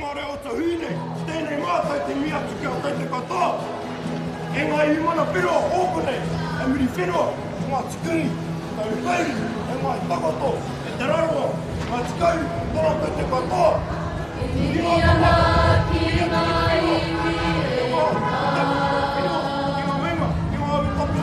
ore o te hui nei, tēnei mātai te mia tuki o tei te katoa. E ngā i mana pero ōku nei, e miri whenua, ngā tikuri, tau kairi, e ngā i takoto, e te raroa, ngā tikau, tōna tei te katoa. E miri ana ki ngā iwi.